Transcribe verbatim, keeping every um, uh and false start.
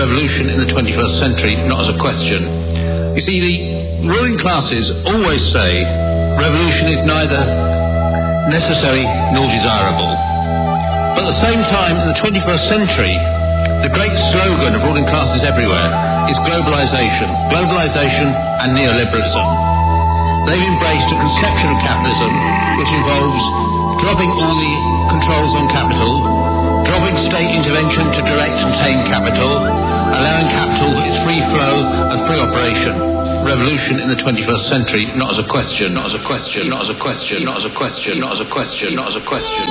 revolution in the twenty-first century, not as a question. You see, the ruling classes always say revolution is neither necessary nor desirable. But at the same time, in the twenty-first century, the great slogan of ruling classes everywhere is globalization. Globalization and neoliberalism. They've embraced a conception of capitalism which involves dropping all the controls on capital, dropping state intervention to direct and tame capital, allowing capital its free flow and free operation. Revolution in the twenty-first century, not as a question, not as a question, not as a question, not as a question, not as a question, not as a question.